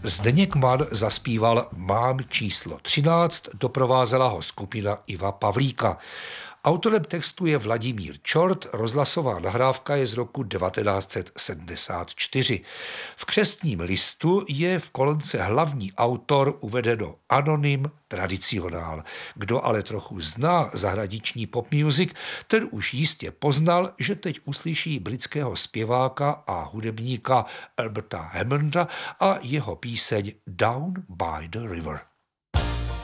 Zdeněk Mann zaspíval Mám číslo 13, doprovázela ho skupina Iva Pavlíka. Autorem textu je Vladimír Čort, rozhlasová nahrávka je z roku 1974. V křestním listu je v kolonce hlavní autor uvedeno anonym tradicionál. Kdo ale trochu zná zahraniční pop music, ten už jistě poznal, že teď uslyší britského zpěváka a hudebníka Alberta Hammonda a jeho píseň Down by the River.